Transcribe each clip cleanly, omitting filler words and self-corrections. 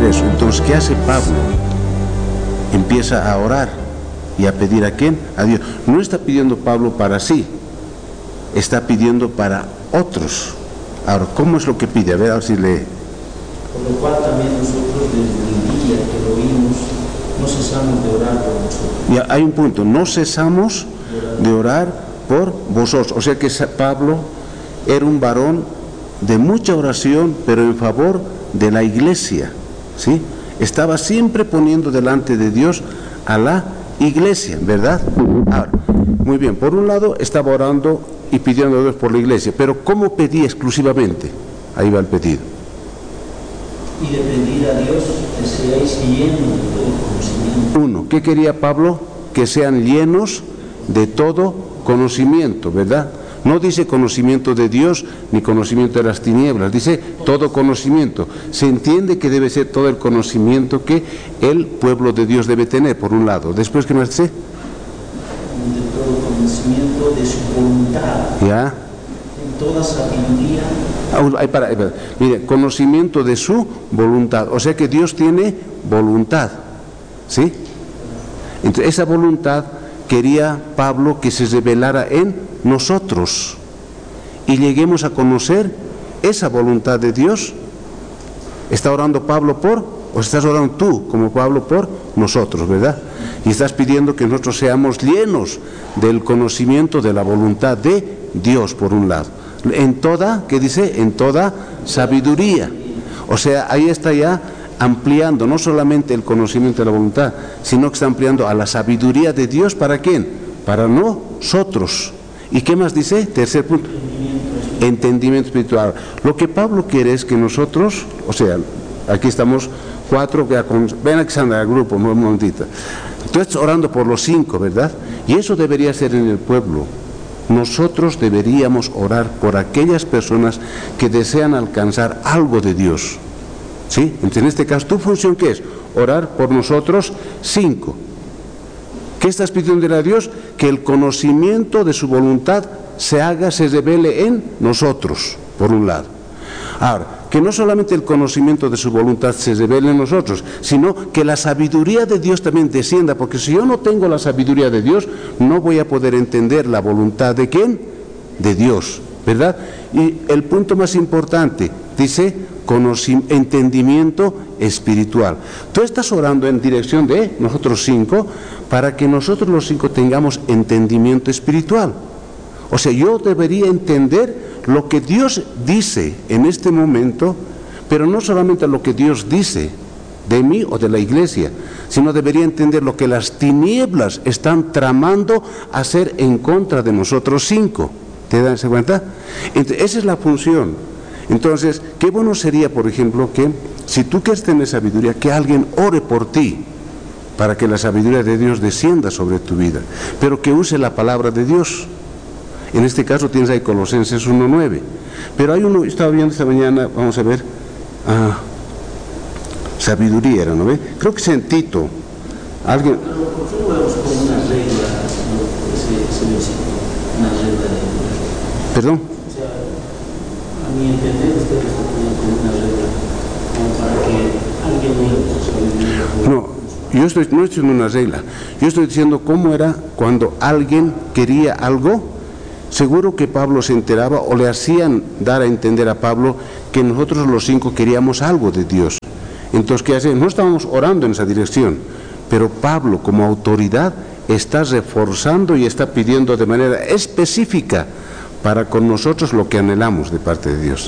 eso. Entonces, ¿qué hace Pablo? Empieza a orar y a pedir ¿a quién? A Dios. No está pidiendo Pablo para sí, está pidiendo para otros. Ahora, ¿cómo es lo que pide? A ver si lee. Por lo cual también nosotros desde el día que lo oímos no cesamos de orar por vosotros. Ya hay un punto, no cesamos de orar por vosotros. O sea que Pablo era un varón de mucha oración, pero en favor de la iglesia, ¿sí? Estaba siempre poniendo delante de Dios a la iglesia, ¿verdad? Ahora, muy bien, por un lado estaba orando y pidiendo a Dios por la iglesia, pero ¿cómo pedía exclusivamente? Ahí va el pedido. Y de pedir a Dios que seáis llenos de todo conocimiento. Uno, ¿qué quería Pablo? Que sean llenos de todo conocimiento, ¿verdad? No dice conocimiento de Dios ni conocimiento de las tinieblas, dice todo conocimiento. Se entiende que debe ser todo el conocimiento que el pueblo de Dios debe tener, por un lado. Después, ¿qué más dice? De todo conocimiento de su voluntad. Ya. En toda sabiduría. Mire, conocimiento de su voluntad. O sea que Dios tiene voluntad, ¿sí? Entonces, esa voluntad quería Pablo que se revelara en nosotros y lleguemos a conocer esa voluntad de Dios. ¿Está orando Pablo o estás orando tú como Pablo por nosotros, verdad? Y estás pidiendo que nosotros seamos llenos del conocimiento de la voluntad de Dios, por un lado. En toda, ¿qué dice? En toda sabiduría. O sea, ahí está ya ampliando no solamente el conocimiento de la voluntad, sino que está ampliando a la sabiduría de Dios. ¿Para quién? Para nosotros. ¿Y qué más dice? Tercer punto. Entendimiento espiritual. Lo que Pablo quiere es que nosotros, o sea, aquí estamos 4, ven aquí Sandra, al grupo, un momentito. Tú estás orando por los 5, ¿verdad? Y eso debería ser en el pueblo. Nosotros deberíamos orar por aquellas personas que desean alcanzar algo de Dios. ¿Sí? Entonces, en este caso, ¿tu función qué es? Orar por nosotros 5. ¿Qué estás pidiendo a Dios? Que el conocimiento de su voluntad se revele en nosotros, por un lado. Ahora, que no solamente el conocimiento de su voluntad se revele en nosotros, sino que la sabiduría de Dios también descienda, porque si yo no tengo la sabiduría de Dios, no voy a poder entender la voluntad de ¿quién? De Dios, ¿verdad? Y el punto más importante, dice, entendimiento espiritual. Tú estás orando en dirección de nosotros 5 para que nosotros los 5 tengamos entendimiento espiritual. O sea, yo debería entender lo que Dios dice en este momento, pero no solamente lo que Dios dice de mí o de la iglesia, sino debería entender lo que las tinieblas están tramando hacer en contra de nosotros 5. ¿Te das cuenta? Entonces, esa es la función. Entonces, qué bueno sería, por ejemplo, que si tú quieres tener sabiduría, que alguien ore por ti para que la sabiduría de Dios descienda sobre tu vida, pero que use la palabra de Dios. En este caso tienes ahí Colosenses 1:9. Pero hay uno, estaba viendo esta mañana, vamos a ver, sabiduría era, ¿no ve? Creo que es en Tito. Alguien. Pero ¿por qué no vemos como una regla, ese versículo? Una regla de... ¿Perdón? O sea, a mi entender, ustedes lo ponen como una regla, como para que alguien no le No, no estoy diciendo una regla. Yo estoy diciendo cómo era cuando alguien quería algo. Seguro que Pablo se enteraba o le hacían dar a entender a Pablo que nosotros los 5 queríamos algo de Dios. Entonces, ¿qué hace? No estábamos orando en esa dirección, pero Pablo como autoridad está reforzando y está pidiendo de manera específica para con nosotros lo que anhelamos de parte de Dios.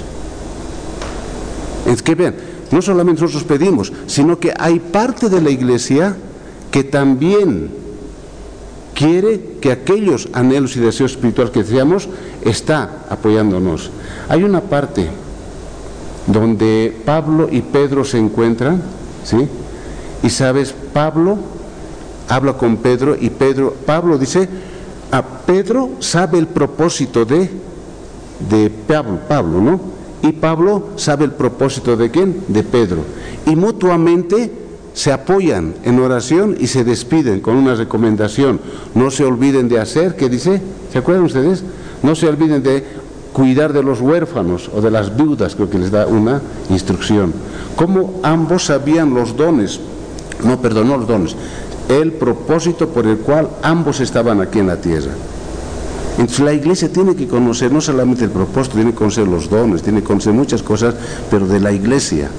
Es que vean, no solamente nosotros pedimos, sino que hay parte de la iglesia que también quiere que aquellos anhelos y deseos espirituales que deseamos está apoyándonos. Hay una parte donde Pablo y Pedro se encuentran, ¿sí? Y sabes, Pablo habla con Pedro y Pablo dice, a Pedro sabe el propósito de Pablo, ¿no? Y Pablo sabe el propósito de ¿quién? De Pedro. Y mutuamente se apoyan en oración y se despiden con una recomendación. No se olviden de hacer, ¿qué dice? ¿Se acuerdan ustedes? No se olviden de cuidar de los huérfanos o de las viudas, creo que les da una instrucción. cómo ambos sabían los dones, no los dones, el propósito por el cual ambos estaban aquí en la tierra. Entonces la iglesia tiene que conocer no solamente el propósito, tiene que conocer los dones, tiene que conocer muchas cosas, pero de la iglesia.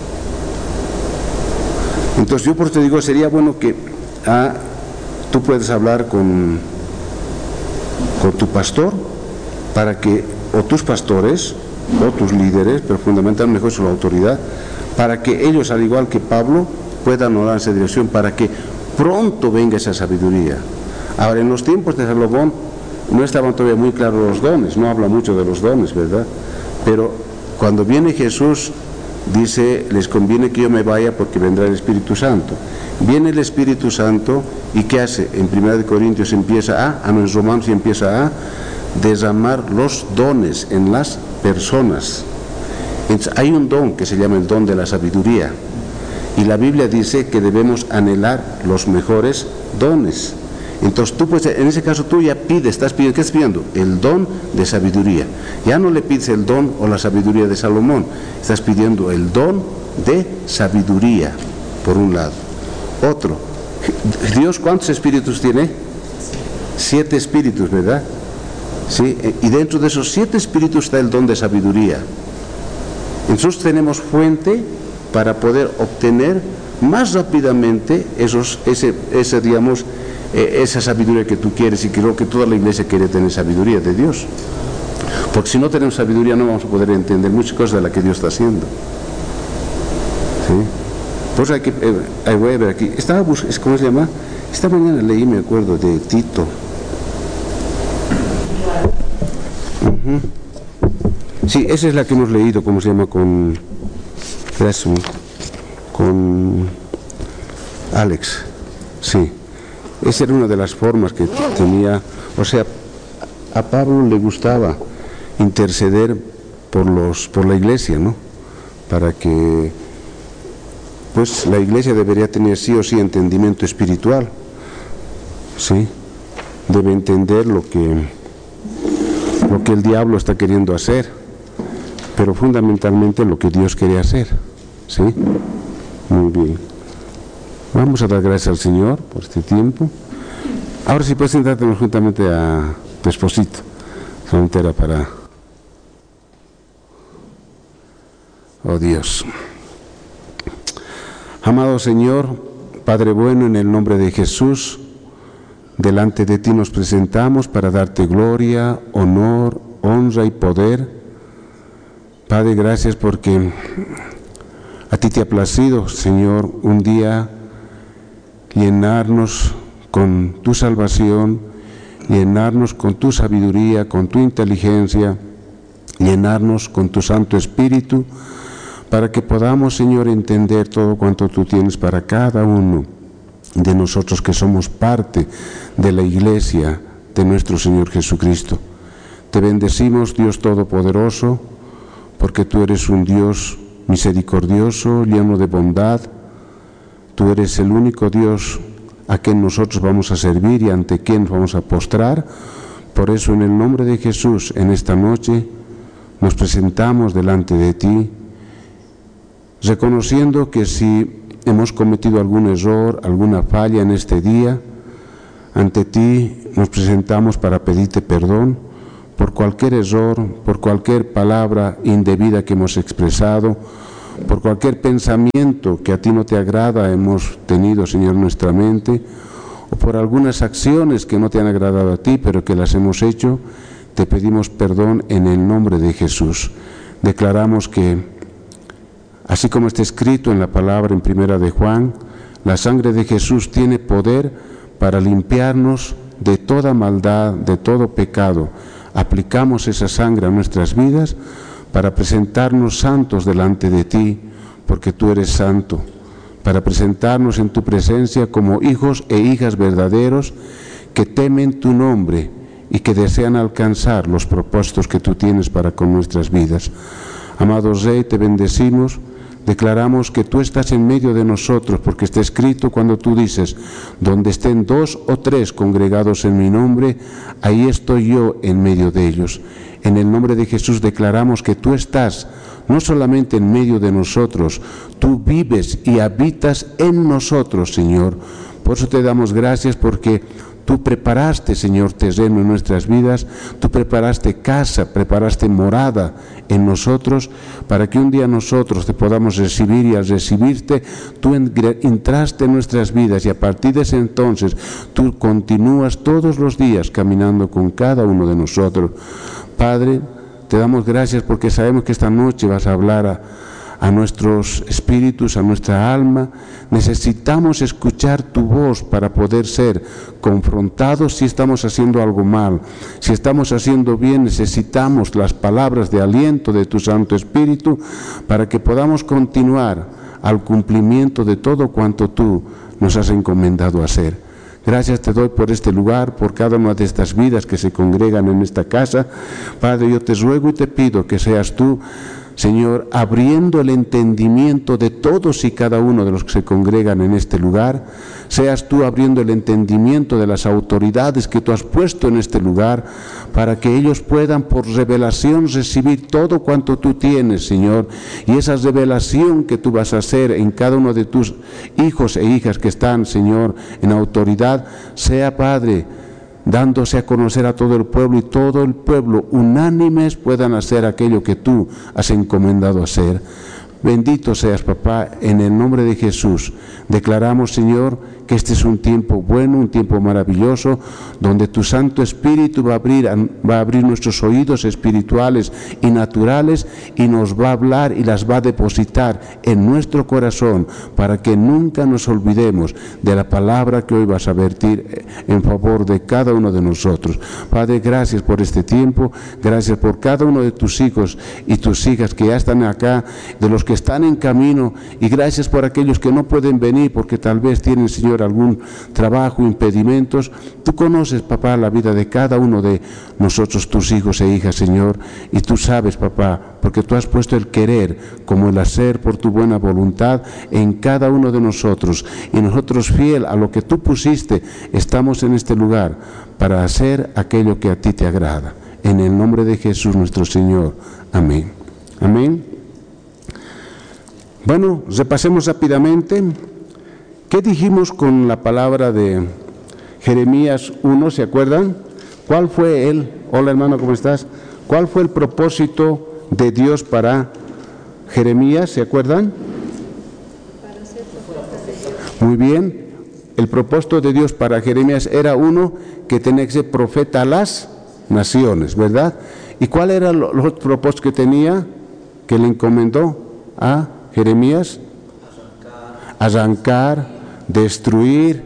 Entonces yo por eso te digo, sería bueno que tú puedes hablar con tu pastor, para que, o tus pastores, o tus líderes, pero fundamentalmente mejor su autoridad, para que ellos, al igual que Pablo, puedan orar en esa dirección, para que pronto venga esa sabiduría. Ahora, en los tiempos de Salomón no estaban todavía muy claros los dones, no habla mucho de los dones, ¿verdad? Pero cuando viene Jesús, dice, les conviene que yo me vaya porque vendrá el Espíritu Santo. Viene el Espíritu Santo y ¿qué hace? En 1 Corintios empieza en Romanos empieza a derramar los dones en las personas. Entonces, hay un don que se llama el don de la sabiduría, y la Biblia dice que debemos anhelar los mejores dones. Entonces tú pues, en ese caso tú ya estás pidiendo, ¿qué estás pidiendo? El don de sabiduría. Ya no le pides el don o la sabiduría de Salomón, estás pidiendo el don de sabiduría, por un lado. Otro, Dios, ¿cuántos espíritus tiene? 7 espíritus, ¿verdad? Sí, y dentro de esos 7 espíritus está el don de sabiduría. Entonces tenemos fuente para poder obtener más rápidamente esa sabiduría que tú quieres, y creo que toda la iglesia quiere tener sabiduría de Dios. Porque si no tenemos sabiduría no vamos a poder entender muchas cosas de las que Dios está haciendo. ¿Sí? Pues voy a ver aquí. ¿Cómo se llama? Esta mañana leí, me acuerdo, de Tito. Sí, esa es la que hemos leído, ¿cómo se llama? Con Alex. Sí. Esa era una de las formas que tenía. O sea, a Pablo le gustaba interceder por la iglesia, ¿no? Para que, pues, la iglesia debería tener sí o sí entendimiento espiritual, ¿sí? Debe entender lo que el diablo está queriendo hacer, pero fundamentalmente lo que Dios quiere hacer, ¿sí? Muy bien. Vamos a dar gracias al Señor por este tiempo. Ahora sí puedes sentarte juntamente a tu esposito, solamente para... Oh Dios. Amado Señor, Padre bueno, en el nombre de Jesús, delante de ti nos presentamos para darte gloria, honor, honra y poder. Padre, gracias porque a ti te ha placido, Señor, un día llenarnos con tu salvación, llenarnos con tu sabiduría, con tu inteligencia, llenarnos con tu Santo Espíritu, para que podamos, Señor, entender todo cuanto tú tienes para cada uno de nosotros que somos parte de la iglesia de nuestro Señor Jesucristo. Te bendecimos, Dios Todopoderoso, porque tú eres un Dios misericordioso, lleno de bondad. Tú eres el único Dios a quien nosotros vamos a servir y ante quien vamos a postrar. Por eso, en el nombre de Jesús, en esta noche, nos presentamos delante de ti, reconociendo que si hemos cometido algún error, alguna falla en este día, ante ti nos presentamos para pedirte perdón por cualquier error, por cualquier palabra indebida que hemos expresado, por cualquier pensamiento que a ti no te agrada hemos tenido, Señor, en nuestra mente, o por algunas acciones que no te han agradado a ti, pero que las hemos hecho. Te pedimos perdón en el nombre de Jesús. Declaramos que, así como está escrito en la palabra en 1 de Juan, la sangre de Jesús tiene poder para limpiarnos de toda maldad, de todo pecado. Aplicamos esa sangre a nuestras vidas para presentarnos santos delante de ti, porque tú eres santo, para presentarnos en tu presencia como hijos e hijas verdaderos que temen tu nombre y que desean alcanzar los propósitos que tú tienes para con nuestras vidas. Amado Rey, te bendecimos, declaramos que tú estás en medio de nosotros, porque está escrito cuando tú dices, donde estén 2 o 3 congregados en mi nombre, ahí estoy yo en medio de ellos. En el nombre de Jesús declaramos que tú estás no solamente en medio de nosotros, tú vives y habitas en nosotros, Señor. Por eso te damos gracias, porque tú preparaste, Señor, terreno en nuestras vidas, tú preparaste casa, preparaste morada en nosotros, para que un día nosotros te podamos recibir, y al recibirte, tú entraste en nuestras vidas, y a partir de ese entonces, tú continúas todos los días caminando con cada uno de nosotros. Padre, te damos gracias porque sabemos que esta noche vas a hablar a nuestros espíritus, a nuestra alma. Necesitamos escuchar tu voz para poder ser confrontados si estamos haciendo algo mal. Si estamos haciendo bien, necesitamos las palabras de aliento de tu Santo Espíritu para que podamos continuar al cumplimiento de todo cuanto tú nos has encomendado hacer. Gracias te doy por este lugar, por cada una de estas vidas que se congregan en esta casa. Padre, yo te ruego y te pido que seas tú, Señor, abriendo el entendimiento de todos y cada uno de los que se congregan en este lugar. Seas tú abriendo el entendimiento de las autoridades que tú has puesto en este lugar, para que ellos puedan por revelación recibir todo cuanto tú tienes, Señor. Y esa revelación que tú vas a hacer en cada uno de tus hijos e hijas que están, Señor, en autoridad, sea, Padre, dándose a conocer a todo el pueblo, y todo el pueblo unánimes puedan hacer aquello que tú has encomendado hacer. Bendito seas, papá, en el nombre de Jesús. Declaramos, Señor, que este es un tiempo bueno, un tiempo maravilloso, donde tu Santo Espíritu va a abrir nuestros oídos espirituales y naturales, y nos va a hablar y las va a depositar en nuestro corazón, para que nunca nos olvidemos de la palabra que hoy vas a vertir en favor de cada uno de nosotros. Padre, gracias por este tiempo, gracias por cada uno de tus hijos y tus hijas que ya están acá, de los que están en camino, y gracias por aquellos que no pueden venir porque tal vez tienen, Señor, algún trabajo, impedimentos. Tú conoces, papá, la vida de cada uno de nosotros, tus hijos e hijas, Señor, y tú sabes, papá, porque tú has puesto el querer como el hacer por tu buena voluntad en cada uno de nosotros, y nosotros, fiel a lo que tú pusiste, estamos en este lugar para hacer aquello que a ti te agrada. En el nombre de Jesús nuestro Señor. Amén. Amén. Bueno, repasemos rápidamente. ¿Qué dijimos con la palabra de Jeremías 1? ¿Se acuerdan? ¿Cuál fue hola hermano, ¿cómo estás? ¿Cuál fue el propósito de Dios para Jeremías? ¿Se acuerdan? Para ser profeta de Dios. Muy bien. El propósito de Dios para Jeremías era uno, que tenía que ser profeta a las naciones, ¿verdad? ¿Y cuál era los otros propósitos que tenía, que le encomendó a Jeremías? Arrancar, destruir,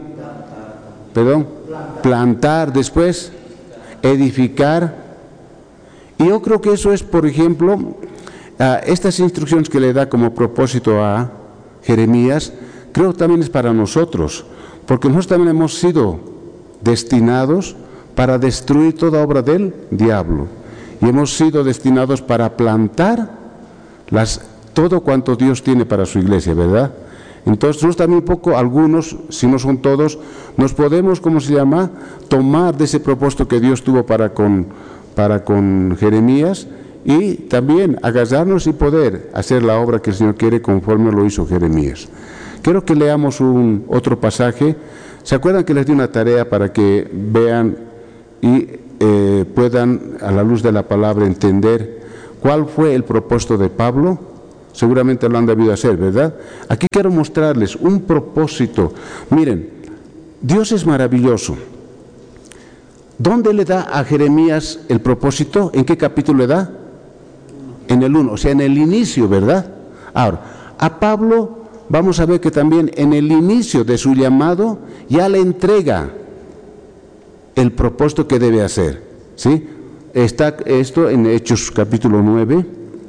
plantar, después edificar. Y yo creo que eso es, por ejemplo, estas instrucciones que le da como propósito a Jeremías, creo también es para nosotros, porque nosotros también hemos sido destinados para destruir toda obra del diablo, y hemos sido destinados para plantar todo cuanto Dios tiene para su iglesia, ¿verdad? Entonces nosotros también un poco, algunos, si no son todos, nos podemos, tomar de ese propósito que Dios tuvo para con Jeremías, y también agarrarnos y poder hacer la obra que el Señor quiere conforme lo hizo Jeremías. Quiero que leamos otro pasaje. ¿Se acuerdan que les di una tarea para que vean y puedan, a la luz de la palabra, entender cuál fue el propósito de Pablo? Seguramente lo han debido hacer, ¿verdad? Aquí quiero mostrarles un propósito. Miren, Dios es maravilloso. ¿Dónde le da a Jeremías el propósito? ¿En qué capítulo le da? En el 1, o sea, en el inicio, ¿verdad? Ahora, a Pablo vamos a ver que también en el inicio de su llamado ya le entrega el propósito que debe hacer, ¿sí? Está esto en Hechos capítulo 9.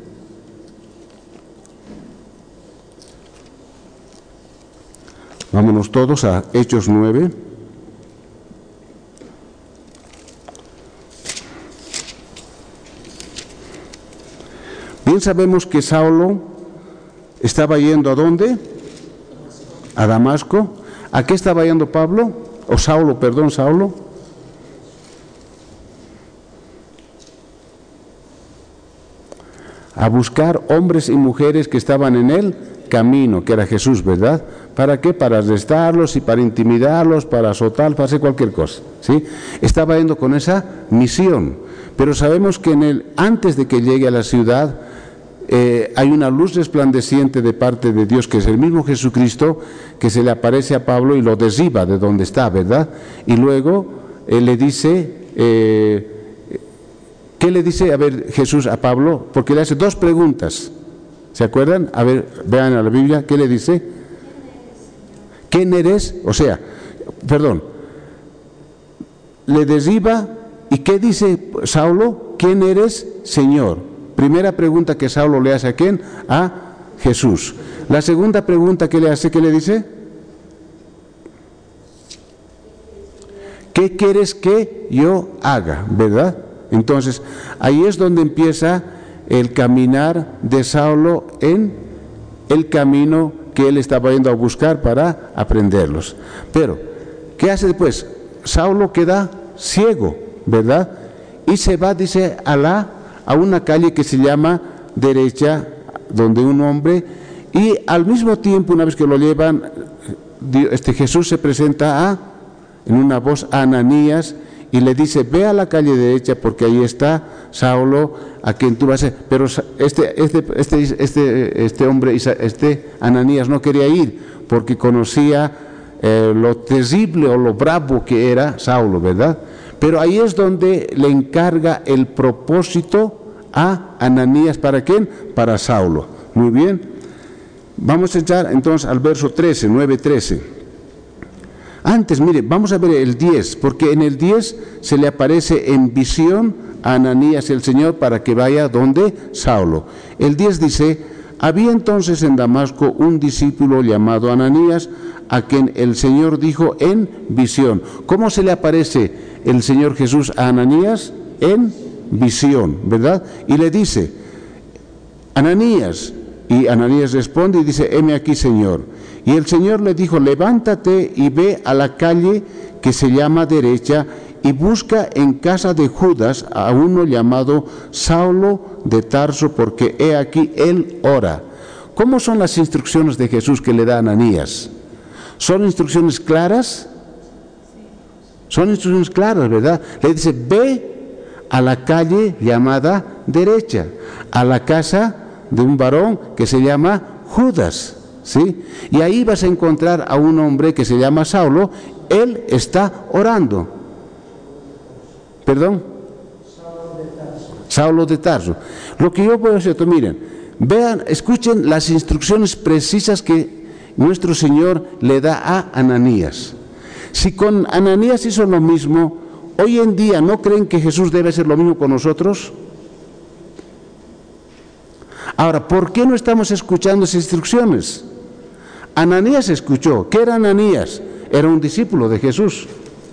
Vámonos todos a Hechos 9. Bien sabemos que Saulo estaba yendo ¿a dónde? A Damasco. ¿A qué estaba yendo Saulo? a buscar hombres y mujeres que estaban en el camino, que era Jesús, ¿verdad? ¿Para qué? Para arrestarlos y para intimidarlos, para azotarlos, para hacer cualquier cosa, ¿sí? Estaba yendo con esa misión, pero sabemos que antes de que llegue a la ciudad, hay una luz resplandeciente de parte de Dios, que es el mismo Jesucristo, que se le aparece a Pablo y lo derriba de donde está, ¿verdad? Y luego le dice, ¿qué le dice, a ver, Jesús a Pablo? Porque le hace dos preguntas, ¿se acuerdan? A ver, vean a la Biblia, ¿qué le dice? ¿Quién eres? O sea, perdón, le derriba, ¿y qué dice Saulo? ¿Quién eres, Señor? Primera pregunta que Saulo le hace, ¿a quién? A Jesús. La segunda pregunta que le hace, ¿qué le dice? ¿Qué quieres que yo haga? ¿Verdad? Entonces, ahí es donde empieza el caminar de Saulo en el camino que él estaba yendo a buscar para aprenderlos. Pero, ¿qué hace después? Saulo queda ciego, ¿verdad? Y se va, dice, a una calle que se llama Derecha, donde un hombre, y al mismo tiempo, una vez que lo llevan, Jesús se presenta en una voz a Ananías y le dice, ve a la calle derecha porque ahí está Saulo, a quien tú vas a... Pero este hombre, Ananías, no quería ir porque conocía lo terrible o lo bravo que era Saulo, ¿verdad? Pero ahí es donde le encarga el propósito a Ananías, ¿para quién? Para Saulo. Muy bien. Vamos a echar entonces al verso 13, 9:13. Antes, mire, vamos a ver el 10, porque en el 10 se le aparece en visión a Ananías el Señor para que vaya donde Saulo. El 10 dice, había entonces en Damasco un discípulo llamado Ananías, a quien el Señor dijo en visión. ¿Cómo se le aparece el Señor Jesús a Ananías? En visión, ¿verdad? Y le dice, Ananías, y Ananías responde y dice, heme aquí, Señor. Y el Señor le dijo, levántate y ve a la calle que se llama Derecha y busca en casa de Judas a uno llamado Saulo de Tarso, porque he aquí él ora. ¿Cómo son las instrucciones de Jesús que le da a Ananías? ¿Son instrucciones claras? Son instrucciones claras, ¿verdad? Le dice, ve a la calle llamada Derecha, a la casa de un varón que se llama Judas, ¿sí? Y ahí vas a encontrar a un hombre que se llama Saulo, él está orando. ¿Perdón? Saulo de Tarso. Lo que yo puedo hacer, miren, vean, escuchen las instrucciones precisas que nuestro Señor le da a Ananías. Si con Ananías hizo lo mismo, hoy en día, ¿no creen que Jesús debe hacer lo mismo con nosotros? Ahora, ¿por qué no estamos escuchando esas instrucciones? Ananías escuchó. ¿Qué era Ananías? Era un discípulo de Jesús.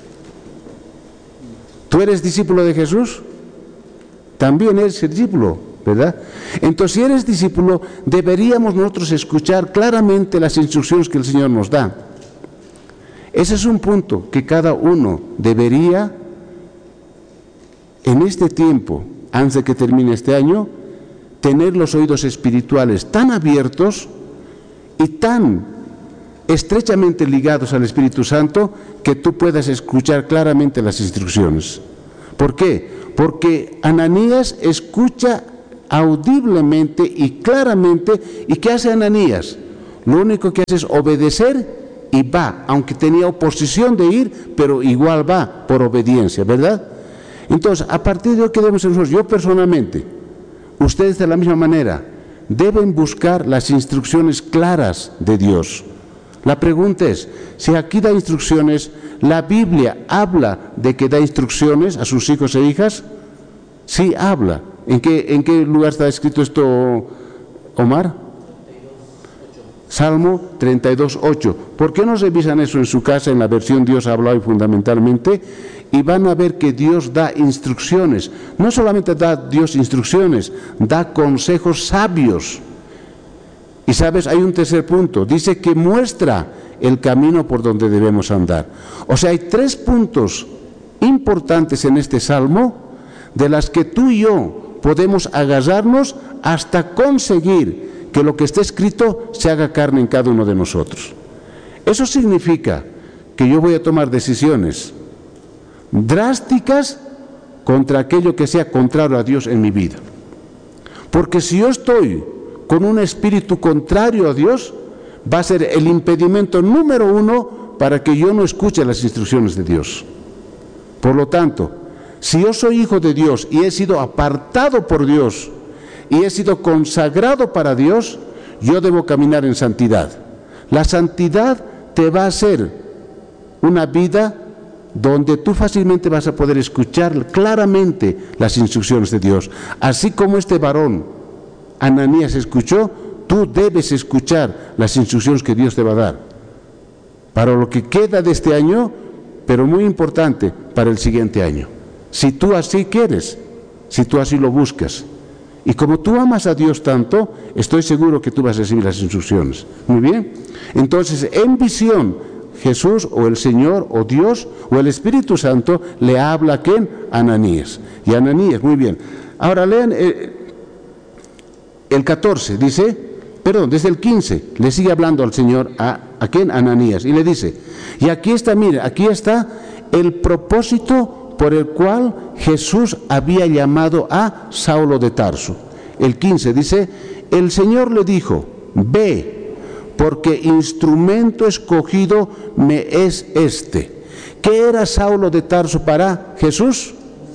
¿Tú eres discípulo de Jesús? También eres discípulo, ¿verdad? Entonces, si eres discípulo, deberíamos nosotros escuchar claramente las instrucciones que el Señor nos da. Ese es un punto que cada uno debería, en este tiempo, antes de que termine este año, tener los oídos espirituales tan abiertos y tan estrechamente ligados al Espíritu Santo que tú puedas escuchar claramente las instrucciones. ¿Por qué? Porque Ananías escucha audiblemente y claramente. ¿Y qué hace Ananías? Lo único que hace es obedecer y va, aunque tenía oposición de ir, pero igual va por obediencia, ¿verdad? Entonces, a partir de hoy, ¿qué debemos hacer nosotros? Yo personalmente, ustedes de la misma manera, deben buscar las instrucciones claras de Dios. La pregunta es, si aquí da instrucciones, ¿la Biblia habla de que da instrucciones a sus hijos e hijas? Sí, habla. ¿En qué lugar está escrito esto, Omar? Salmo 32:8. ¿Por qué no revisan eso en su casa, en la versión Dios ha hablado fundamentalmente? Y van a ver que Dios da instrucciones. No solamente da Dios instrucciones, da consejos sabios. Y sabes, hay un tercer punto. Dice que muestra el camino por donde debemos andar. O sea, hay 3 puntos importantes en este salmo, de las que tú y yo podemos agarrarnos hasta conseguir que lo que está escrito se haga carne en cada uno de nosotros. Eso significa que yo voy a tomar decisiones drásticas contra aquello que sea contrario a Dios en mi vida. Porque si yo estoy con un espíritu contrario a Dios, va a ser el impedimento número uno para que yo no escuche las instrucciones de Dios. Por lo tanto, si yo soy hijo de Dios y he sido apartado por Dios y he sido consagrado para Dios, yo debo caminar en santidad. La santidad te va a hacer una vida donde tú fácilmente vas a poder escuchar claramente las instrucciones de Dios. Así como este varón, Ananías, escuchó, tú debes escuchar las instrucciones que Dios te va a dar para lo que queda de este año, pero muy importante, para el siguiente año. Si tú así quieres, si tú así lo buscas. Y como tú amas a Dios tanto, estoy seguro que tú vas a recibir las instrucciones. Muy bien. Entonces, en visión, Jesús o el Señor o Dios o el Espíritu Santo le habla a ¿quién? A Ananías. Y Ananías, muy bien. Ahora lean el 14, dice, perdón, desde el 15, le sigue hablando al Señor, ¿a quién? A Ananías. Y le dice, y aquí está, mire, aquí está el propósito por el cual Jesús había llamado a Saulo de Tarso. El 15 dice, el Señor le dijo, ve, porque instrumento escogido me es este. ¿Qué era Saulo de Tarso para Jesús?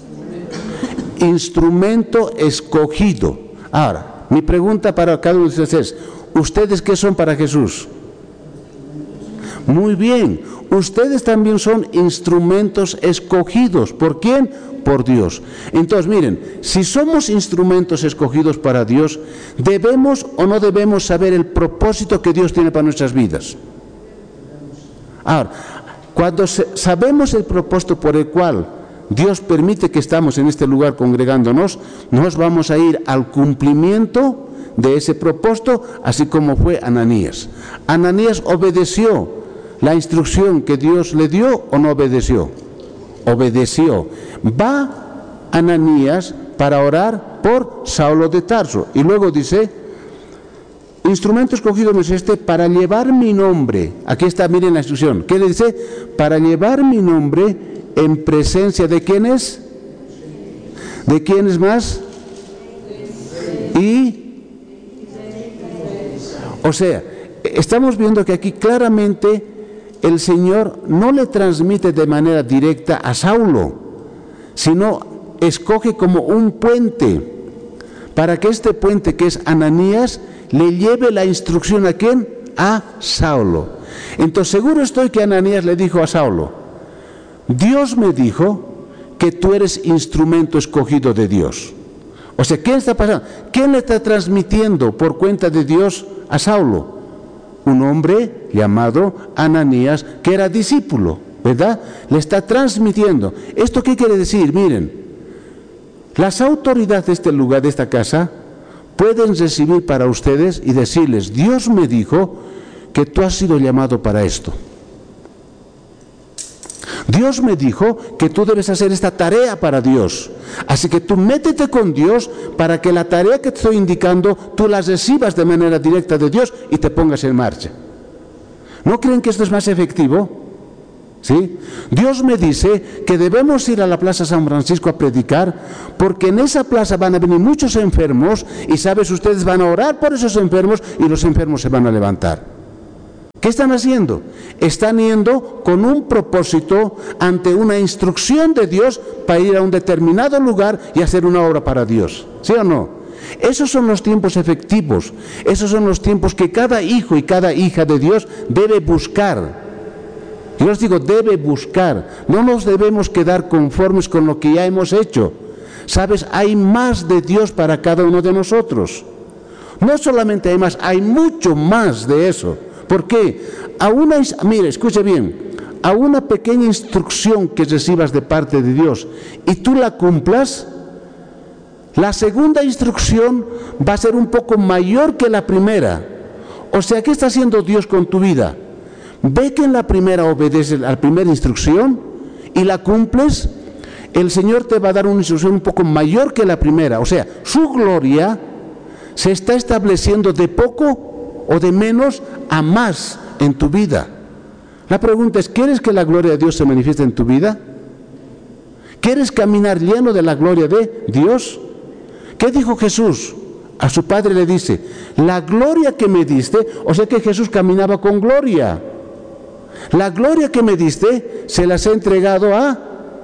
Instrumento escogido. Ahora, mi pregunta para cada uno de ustedes es, ¿ustedes qué son para Jesús? Muy bien, ustedes también son instrumentos escogidos. ¿Por quién? Por Dios. Entonces, miren, si somos instrumentos escogidos para Dios, ¿debemos o no debemos saber el propósito que Dios tiene para nuestras vidas? Ahora, cuando sabemos el propósito por el cual Dios permite que estamos en este lugar congregándonos, nos vamos a ir al cumplimiento de ese propósito, así como fue Ananías. Ananías obedeció la instrucción que Dios le dio o no obedeció. Obedeció. Va Ananías para orar por Saulo de Tarso y luego dice, instrumento escogido me es este para llevar mi nombre. Aquí está, miren la instrucción. ¿Qué le dice? Para llevar mi nombre en presencia de ¿quiénes? ¿De quiénes más? O sea, estamos viendo que aquí claramente el Señor no le transmite de manera directa a Saulo, sino escoge como un puente, para que este puente que es Ananías le lleve la instrucción ¿a quién? A Saulo. Entonces seguro estoy que Ananías le dijo a Saulo, Dios me dijo que tú eres instrumento escogido de Dios. O sea, ¿qué está pasando? ¿Quién le está transmitiendo por cuenta de Dios a Saulo? Un hombre llamado Ananías, que era discípulo, ¿verdad? Le está transmitiendo. ¿Esto qué quiere decir? Miren, las autoridades de este lugar, de esta casa, pueden recibir para ustedes y decirles, Dios me dijo que tú has sido llamado para esto. Dios me dijo que tú debes hacer esta tarea para Dios. Así que tú métete con Dios para que la tarea que te estoy indicando, tú la recibas de manera directa de Dios y te pongas en marcha. ¿No creen que esto es más efectivo? ¿Sí? Dios me dice que debemos ir a la Plaza San Francisco a predicar, porque en esa plaza van a venir muchos enfermos y, ¿sabes? Ustedes van a orar por esos enfermos y los enfermos se van a levantar. ¿Qué están haciendo? Están yendo con un propósito ante una instrucción de Dios para ir a un determinado lugar y hacer una obra para Dios. ¿Sí o no? Esos son los tiempos efectivos. Esos son los tiempos que cada hijo y cada hija de Dios debe buscar. Yo les digo, debe buscar. No nos debemos quedar conformes con lo que ya hemos hecho. ¿Sabes? Hay más de Dios para cada uno de nosotros. No solamente hay más, hay mucho más de eso. ¿Por qué? Mire, escuche bien, a una pequeña instrucción que recibas de parte de Dios y tú la cumplas, la segunda instrucción va a ser un poco mayor que la primera. O sea, ¿qué está haciendo Dios con tu vida? Ve que en la primera obedeces a la primera instrucción y la cumples. el Señor te va a dar una instrucción un poco mayor que la primera. O sea, su gloria se está estableciendo de poco o de menos a más en tu vida. La pregunta es, ¿quieres que la gloria de Dios se manifieste en tu vida? ¿Quieres caminar lleno de la gloria de Dios? ¿Qué dijo Jesús? A su Padre le dice, la gloria que me diste, o sea que Jesús caminaba con gloria. La gloria que me diste se las he entregado a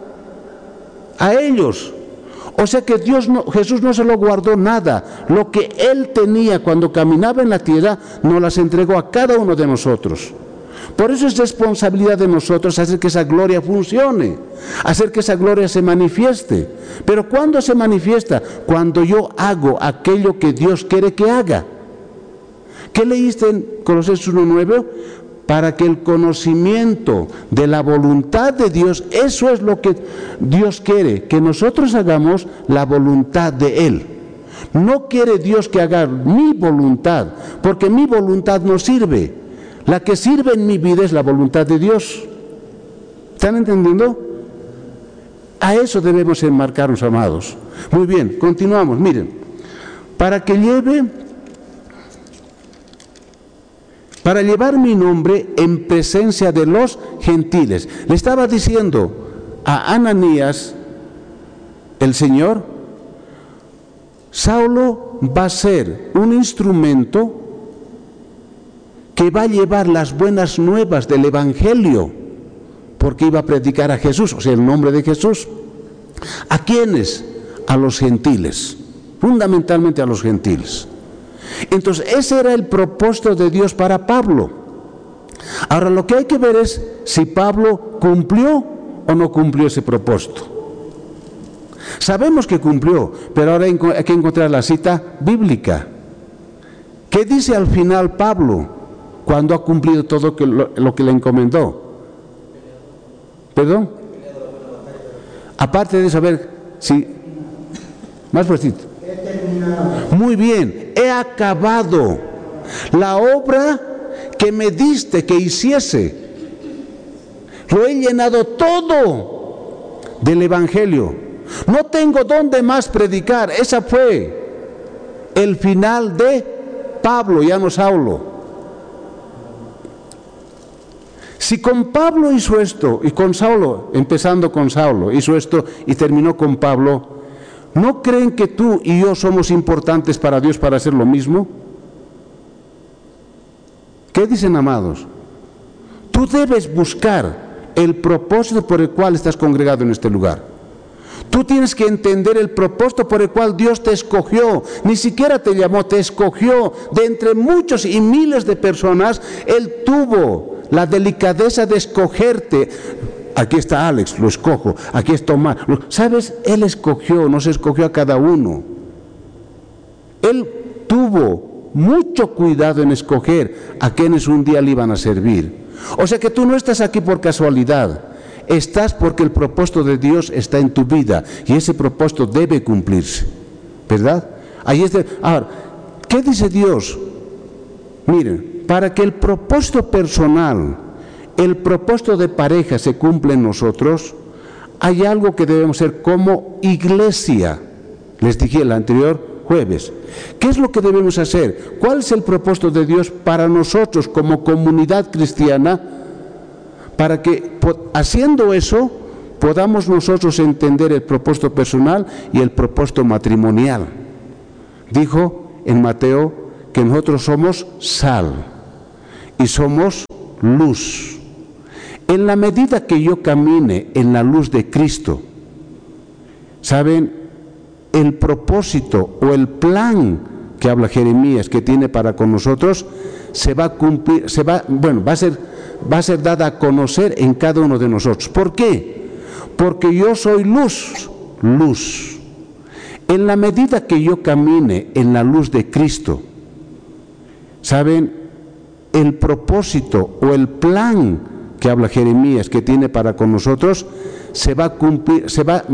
ellos. O sea que Jesús no se lo guardó nada. Lo que Él tenía cuando caminaba en la tierra, nos las entregó a cada uno de nosotros. Por eso es responsabilidad de nosotros hacer que esa gloria funcione, hacer que esa gloria se manifieste. Pero ¿cuándo se manifiesta? Cuando yo hago aquello que Dios quiere que haga. ¿Qué leíste en Colosenses 1:9? Para que el conocimiento de la voluntad de Dios, eso es lo que Dios quiere, que nosotros hagamos la voluntad de Él. No quiere Dios que haga mi voluntad, porque mi voluntad no sirve. La que sirve en mi vida es la voluntad de Dios. ¿Están entendiendo? A eso debemos enmarcarnos, amados. Muy bien, continuamos. Miren, para llevar mi nombre en presencia de los gentiles. Le estaba diciendo a Ananías, el Señor, Saulo va a ser un instrumento que va a llevar las buenas nuevas del Evangelio, porque iba a predicar a Jesús, o sea, el nombre de Jesús. ¿A quiénes? A los gentiles, fundamentalmente a los gentiles. Entonces, ese era el propósito de Dios para Pablo. Ahora, lo que hay que ver es si Pablo cumplió o no cumplió ese propósito. Sabemos que cumplió, pero ahora hay que encontrar la cita bíblica. ¿Qué dice al final Pablo cuando ha cumplido todo lo que le encomendó? ¿Perdón? Aparte de saber si... Más fuertito. Muy bien, he acabado la obra que me diste que hiciese. Lo he llenado todo del Evangelio. No tengo dónde más predicar. Esa fue el final de Pablo, ya no Saulo. Si con Pablo hizo esto, y con Saulo, empezando con Saulo, hizo esto y terminó con Pablo, ¿no creen que tú y yo somos importantes para Dios para hacer lo mismo? ¿Qué dicen, amados? Tú debes buscar el propósito por el cual estás congregado en este lugar. Tú tienes que entender el propósito por el cual Dios te escogió. Ni siquiera te llamó, te escogió. De entre muchos y miles de personas, Él tuvo la delicadeza de escogerte. Aquí está Alex, lo escojo. Aquí está Tomás. ¿Sabes? Él escogió, no se escogió a cada uno. Él tuvo mucho cuidado en escoger a quienes un día le iban a servir. O sea que tú no estás aquí por casualidad. Estás porque el propósito de Dios está en tu vida y ese propósito debe cumplirse, ¿verdad? Ahí está. Ahora, ¿qué dice Dios? Miren, para que el propósito personal, el propósito de pareja se cumpla en nosotros, hay algo que debemos hacer como iglesia. Les dije el anterior jueves. ¿Qué es lo que debemos hacer? ¿Cuál es el propósito de Dios para nosotros como comunidad cristiana? Para que haciendo eso podamos nosotros entender el propósito personal y el propósito matrimonial. Dijo en Mateo que nosotros somos sal y somos luz. En la medida que yo camine en la luz de Cristo, ¿saben? El propósito o el plan que habla Jeremías que tiene para con nosotros se va a cumplir, va a ser dada a conocer en cada uno de nosotros. ¿Por qué? Porque yo soy luz. En la medida que yo camine en la luz de Cristo, ¿saben? El propósito o el plan que habla Jeremías que tiene para con nosotros se va a cumplir, va